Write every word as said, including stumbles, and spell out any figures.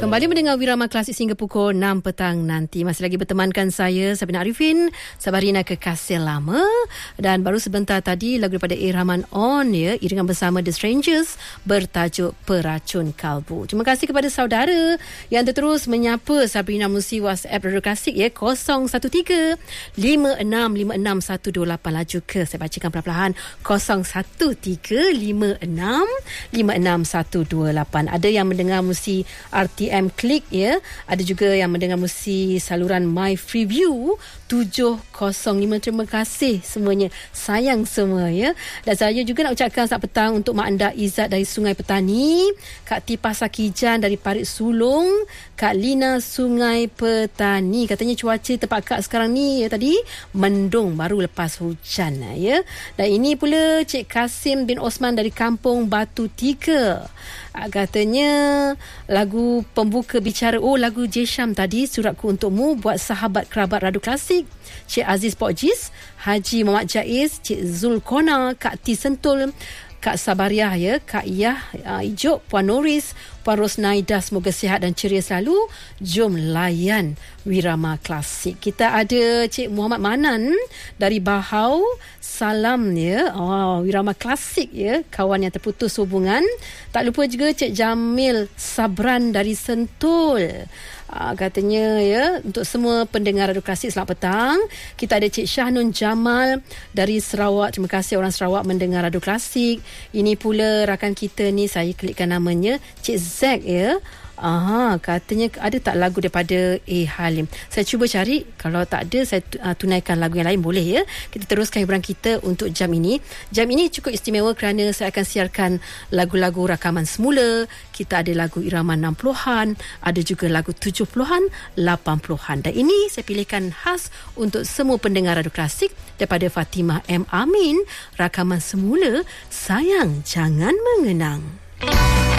Kembali mendengar Wirama Klasik hingga pukul enam petang nanti. Masih lagi bertemankan saya, Sabina Arifin, Sabarina Kekasih Lama. Dan baru sebentar tadi lagu daripada A. Rahman On, ya, iringan bersama The Strangers bertajuk Peracun Kalbu. Terima kasih kepada saudara yang terus menyapa Sabrina Musi WhatsApp Radio Klasik, ya, kosong satu tiga lima enam lima enam satu dua lapan. Laju ke saya bacakan perlahan-lahan, kosong satu tiga lima enam lima enam satu dua lapan. Ada yang mendengar musi R T M Klik, ya. Ada juga yang mendengar musi saluran My Freeview tujuh kosong lima. Terima kasih semuanya. Sayang semua, ya. Dan saya juga nak ucapkan selamat petang untuk Mak Anda Izzat dari Sungai Petani, Kak Tipa Sakijan dari Parit Sulong, Kak Lina Sungai Petani. Katanya cuaca tempat Kak sekarang ni, ya, tadi mendung baru lepas hujan, ya. Dan ini pula Cik Kasim bin Osman dari Kampung Batu Tiga. Katanya lagu pembuka bicara, oh lagu Jesham tadi, Suratku Untukmu, buat sahabat kerabat Radu Klasik, Cik Aziz Pokjis, Haji Muhammad Jaiz, Cik Zulkona, Kak T Sentul, Kak Sabariah, ya, Kak Iyah uh, Ijuk, Puan Noris, Puan Rosnaida, semoga sihat dan ceria selalu. Jom layan Wirama Klasik. Kita ada Cik Muhammad Manan dari Bahau. Salam, ya. Oh, Wirama Klasik, ya, kawan yang terputus hubungan. Tak lupa juga Cik Jamil Sabran dari Sentul. Uh, katanya, ya, untuk semua pendengar Radio Klasik, selamat petang. Kita ada Cik Syahnun Jamal dari Sarawak. Terima kasih orang Sarawak mendengar Radio Klasik. Ini pula rakan kita ni, saya klikkan namanya, Cik Zack, ya. Aha, katanya ada tak lagu daripada A. Halim? Saya cuba cari. Kalau tak ada, saya uh, tunaikan lagu yang lain, boleh, ya. Kita teruskan hiburan kita untuk jam ini. Jam ini cukup istimewa kerana saya akan siarkan lagu-lagu rakaman semula. Kita ada lagu irama enam puluhan, ada juga lagu tujuh puluhan, lapan puluhan. Dan ini saya pilihkan khas untuk semua pendengar Radio Klasik daripada Fatimah M. Amin, rakaman semula Sayang Jangan Mengenang.